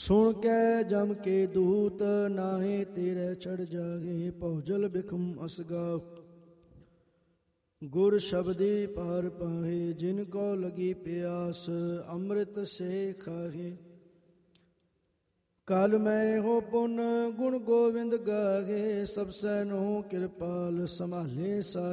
ਸੁਣ ਕੈ ਜਮ ਕੇ ਦੂਤ, ਨਾਹੇ ਤੇਰੇ ਚੜ ਜਾਗੇ। ਭੌਜਲ ਬਿਖਮ ਅਸਗਾ, ਗੁਰ ਸ਼ਬਦੀ ਪਾਰ ਪਾਹੇ। ਜਿਨ ਕੋ ਲਗੀ ਪਿਆਸ, ਅੰਮ੍ਰਿਤ ਸੇ ਖਾਹੇ। ਕਲ ਮੈਂ ਹੋ ਪੁਨ, ਗੁਣ ਗੋਵਿੰਦ ਗਾਗੇ। ਸਭ ਸੈਨੋ ਕਿਰਪਾਲ, ਸੰਭਾਲੇ ਸਾ